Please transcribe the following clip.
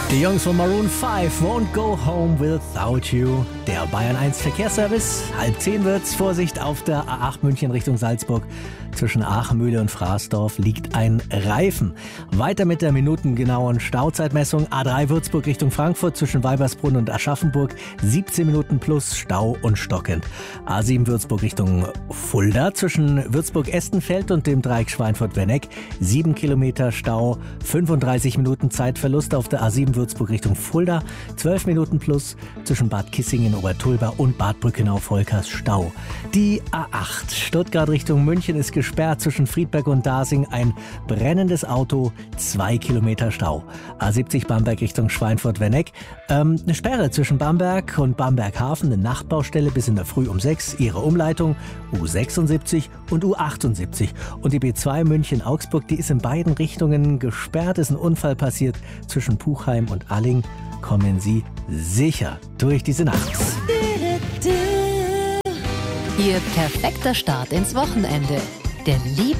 Die Jungs von Maroon 5, Won't Go Home Without You. Der Bayern 1 Verkehrsservice. 9:30 wird's. Vorsicht auf der A8 München Richtung Salzburg. Zwischen Aachmühle und Fraßdorf liegt ein Reifen. Weiter mit der minutengenauen Stauzeitmessung. A3 Würzburg Richtung Frankfurt zwischen Weibersbrunn und Aschaffenburg. 17 Minuten plus Stau und stockend. A7 Würzburg Richtung Fulda zwischen Würzburg-Estenfeld und dem Dreieck Schweinfurt-Wenneck. 7 Kilometer Stau, 35 Minuten Zeitverlust auf der A7 Würzburg Richtung Fulda. 12 Minuten plus zwischen Bad Kissingen, Obertulba und Bad Brückenau-Volkers Stau. Die A8 Stuttgart Richtung München ist gesperrt zwischen Friedberg und Dasing. Ein brennendes Auto, 2 Kilometer Stau. A70 Bamberg Richtung Schweinfurt-Wenneck. Eine Sperre zwischen Bamberg und Bamberg-Hafen, eine Nachtbaustelle bis in der Früh um 6. Ihre Umleitung U76 und U78. Und die B2 München-Augsburg, die ist in beiden Richtungen gesperrt. Ist ein Unfall passiert zwischen Puchheim und Alling. Kommen Sie sicher durch diese Nacht. Ihr perfekter Start ins Wochenende. Der